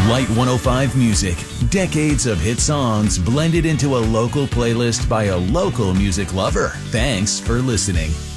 Light 105 Music. Decades of hit songs blended into a local playlist by a local music lover. Thanks for listening.